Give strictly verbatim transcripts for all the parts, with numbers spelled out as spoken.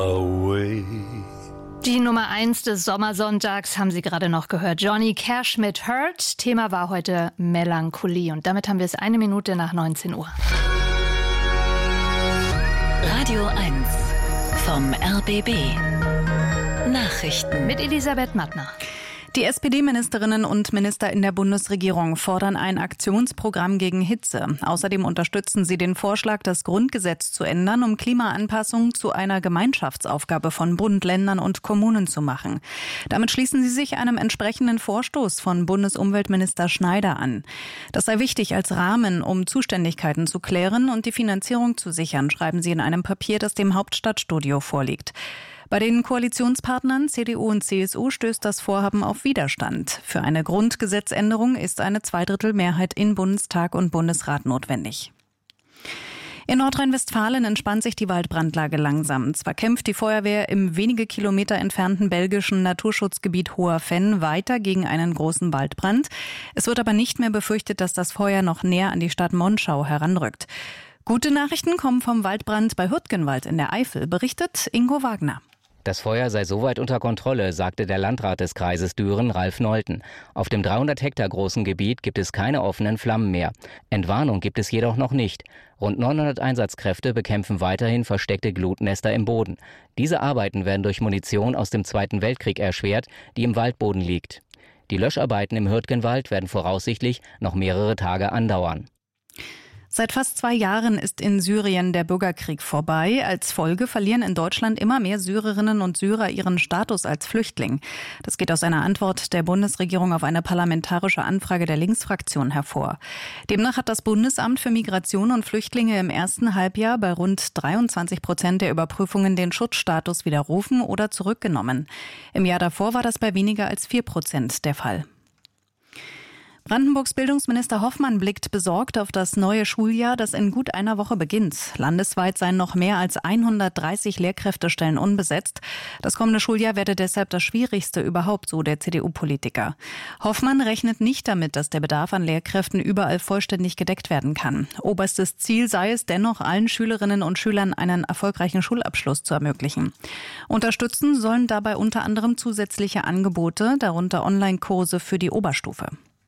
away. Die Nummer eins des Sommersonntags haben Sie gerade noch gehört. Johnny Cash mit Hurt. Thema war heute Melancholie. Und damit haben wir es eine Minute nach neunzehn Uhr. Radio eins vom R B B. Nachrichten mit Elisabeth Mattner. Die S P D-Ministerinnen und Minister in der Bundesregierung fordern ein Aktionsprogramm gegen Hitze. Außerdem unterstützen sie den Vorschlag, das Grundgesetz zu ändern, um Klimaanpassung zu einer Gemeinschaftsaufgabe von Bund, Ländern und Kommunen zu machen. Damit schließen sie sich einem entsprechenden Vorstoß von Bundesumweltminister Schneider an. Das sei wichtig als Rahmen, um Zuständigkeiten zu klären und die Finanzierung zu sichern, schreiben sie in einem Papier, das dem Hauptstadtstudio vorliegt. Bei den Koalitionspartnern C D U und C S U stößt das Vorhaben auf Widerstand. Für eine Grundgesetzänderung ist eine Zweidrittelmehrheit in Bundestag und Bundesrat notwendig. In Nordrhein-Westfalen entspannt sich die Waldbrandlage langsam. Zwar kämpft die Feuerwehr im wenige Kilometer entfernten belgischen Naturschutzgebiet Hoher Venn weiter gegen einen großen Waldbrand. Es wird aber nicht mehr befürchtet, dass das Feuer noch näher an die Stadt Monschau heranrückt. Gute Nachrichten kommen vom Waldbrand bei Hürtgenwald in der Eifel, berichtet Ingo Wagner. Das Feuer sei soweit unter Kontrolle, sagte der Landrat des Kreises Düren, Ralf Nolten. Auf dem dreihundert Hektar großen Gebiet gibt es keine offenen Flammen mehr. Entwarnung gibt es jedoch noch nicht. Rund neunhundert Einsatzkräfte bekämpfen weiterhin versteckte Glutnester im Boden. Diese Arbeiten werden durch Munition aus dem Zweiten Weltkrieg erschwert, die im Waldboden liegt. Die Löscharbeiten im Hürtgenwald werden voraussichtlich noch mehrere Tage andauern. Seit fast zwei Jahren ist in Syrien der Bürgerkrieg vorbei. Als Folge verlieren in Deutschland immer mehr Syrerinnen und Syrer ihren Status als Flüchtling. Das geht aus einer Antwort der Bundesregierung auf eine parlamentarische Anfrage der Linksfraktion hervor. Demnach hat das Bundesamt für Migration und Flüchtlinge im ersten Halbjahr bei rund dreiundzwanzig Prozent der Überprüfungen den Schutzstatus widerrufen oder zurückgenommen. Im Jahr davor war das bei weniger als vier Prozent der Fall. Brandenburgs Bildungsminister Hoffmann blickt besorgt auf das neue Schuljahr, das in gut einer Woche beginnt. Landesweit seien noch mehr als hundertdreißig Lehrkräftestellen unbesetzt. Das kommende Schuljahr werde deshalb das schwierigste überhaupt, so der C D U-Politiker. Hoffmann rechnet nicht damit, dass der Bedarf an Lehrkräften überall vollständig gedeckt werden kann. Oberstes Ziel sei es dennoch, allen Schülerinnen und Schülern einen erfolgreichen Schulabschluss zu ermöglichen. Unterstützen sollen dabei unter anderem zusätzliche Angebote, darunter Online-Kurse für die Oberstufe.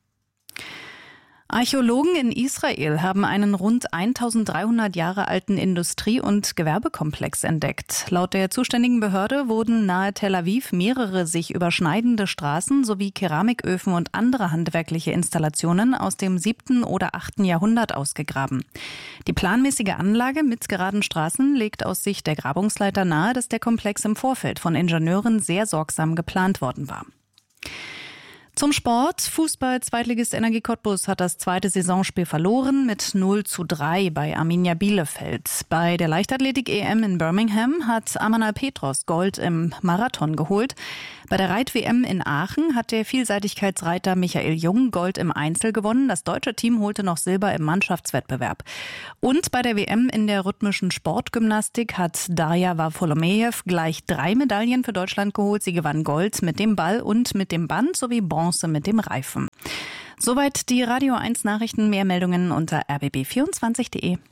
Archäologen in Israel haben einen rund eintausenddreihundert Jahre alten Industrie- und Gewerbekomplex entdeckt. Laut der zuständigen Behörde wurden nahe Tel Aviv mehrere sich überschneidende Straßen sowie Keramiköfen und andere handwerkliche Installationen aus dem siebten oder achten Jahrhundert ausgegraben. Die planmäßige Anlage mit geraden Straßen legt aus Sicht der Grabungsleiter nahe, dass der Komplex im Vorfeld von Ingenieuren sehr sorgsam geplant worden war. Zum Sport. Fußball-Zweitligist Energie Cottbus hat das zweite Saisonspiel verloren mit null zu drei bei Arminia Bielefeld. Bei der Leichtathletik-E M in Birmingham hat Amanal Petros Gold im Marathon geholt. Bei der Reit-W M in Aachen hat der Vielseitigkeitsreiter Michael Jung Gold im Einzel gewonnen. Das deutsche Team holte noch Silber im Mannschaftswettbewerb. Und bei der W M in der rhythmischen Sportgymnastik hat Darja Wafolomejew gleich drei Medaillen für Deutschland geholt. Sie gewann Gold mit dem Ball und mit dem Band sowie Bronze mit dem Reifen. Soweit die Radio eins Nachrichten. Mehr Meldungen unter r b b vierundzwanzig punkt de.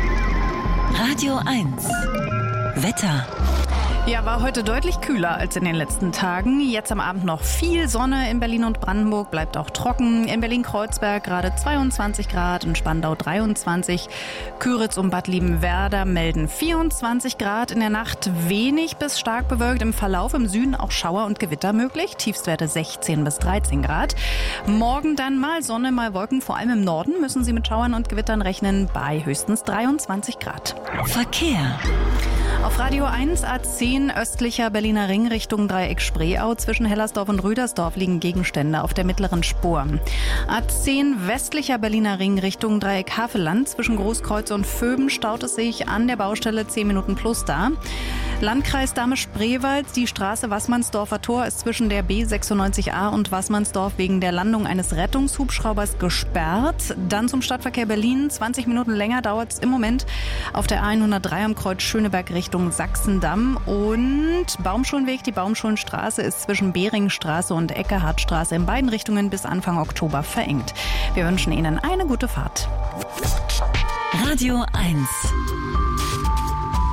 Radio eins Wetter. Ja, war heute deutlich kühler als in den letzten Tagen. Jetzt am Abend noch viel Sonne in Berlin und Brandenburg, bleibt auch trocken. In Berlin-Kreuzberg gerade zweiundzwanzig Grad, in Spandau dreiundzwanzig. Küritz und Bad Liebenwerda melden vierundzwanzig Grad. In der Nacht wenig bis stark bewölkt. Im Verlauf im Süden auch Schauer und Gewitter möglich. Tiefstwerte sechzehn bis dreizehn Grad. Morgen dann mal Sonne, mal Wolken. Vor allem im Norden müssen Sie mit Schauern und Gewittern rechnen bei höchstens dreiundzwanzig Grad. Verkehr. Auf Radio eins A zehn östlicher Berliner Ring Richtung Dreieck Spreeau. Zwischen Hellersdorf und Rüdersdorf liegen Gegenstände auf der mittleren Spur. A zehn westlicher Berliner Ring Richtung Dreieck Havelland. Zwischen Großkreuz und Vöben staut es sich an der Baustelle zehn Minuten plus da. Landkreis Dahme-Spreewald, die Straße Wassmannsdorfer Tor ist zwischen der B sechsundneunzig A und Wassmannsdorf wegen der Landung eines Rettungshubschraubers gesperrt. Dann zum Stadtverkehr Berlin. zwanzig Minuten länger dauert es im Moment auf der A hundertdrei am Kreuz Schöneberg Richtung Sachsendamm. Und Baumschulenweg, die Baumschulenstraße ist zwischen Beringstraße und Eckehardtstraße in beiden Richtungen bis Anfang Oktober verengt. Wir wünschen Ihnen eine gute Fahrt. Radio eins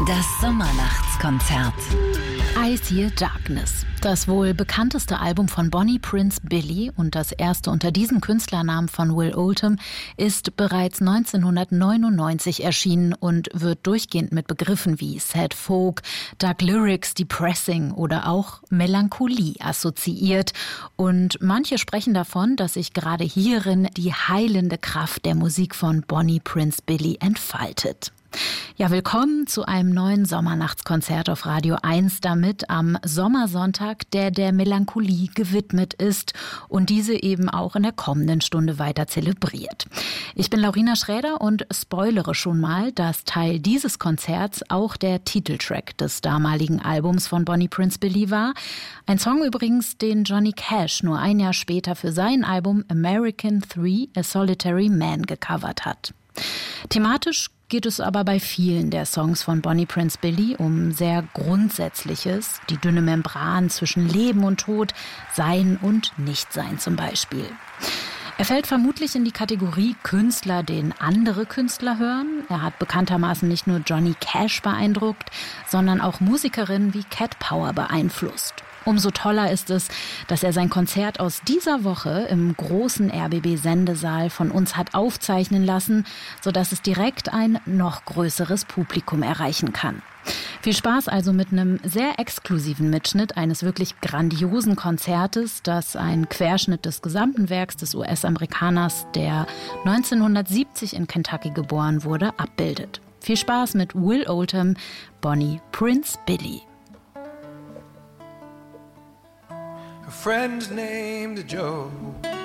Das Sommernachtskonzert. I See Darkness. Das wohl bekannteste Album von Bonnie Prince Billy und das erste unter diesem Künstlernamen von Will Oldham ist bereits neunzehnhundertneunundneunzig erschienen und wird durchgehend mit Begriffen wie Sad Folk, Dark Lyrics, Depressing oder auch Melancholie assoziiert. Und manche sprechen davon, dass sich gerade hierin die heilende Kraft der Musik von Bonnie Prince Billy entfaltet. Ja, willkommen zu einem neuen Sommernachtskonzert auf Radio eins, damit am Sommersonntag, der der Melancholie gewidmet ist und diese eben auch in der kommenden Stunde weiter zelebriert. Ich bin Laurina Schräder und spoilere schon mal, dass Teil dieses Konzerts auch der Titeltrack des damaligen Albums von Bonnie Prince Billy war. Ein Song übrigens, den Johnny Cash nur ein Jahr später für sein Album American Three, A Solitary Man gecovert hat. Thematisch geht es aber bei vielen der Songs von Bonnie Prince Billy um sehr Grundsätzliches, die dünne Membran zwischen Leben und Tod, Sein und Nichtsein zum Beispiel. Er fällt vermutlich in die Kategorie Künstler, den andere Künstler hören. Er hat bekanntermaßen nicht nur Johnny Cash beeindruckt, sondern auch Musikerinnen wie Cat Power beeinflusst. Umso toller ist es, dass er sein Konzert aus dieser Woche im großen R B B-Sendesaal von uns hat aufzeichnen lassen, sodass es direkt ein noch größeres Publikum erreichen kann. Viel Spaß also mit einem sehr exklusiven Mitschnitt eines wirklich grandiosen Konzertes, das ein Querschnitt des gesamten Werks des U S-Amerikaners, der neunzehnhundertsiebzig in Kentucky geboren wurde, abbildet. Viel Spaß mit Will Oldham, Bonnie Prince Billy. A friend named Joe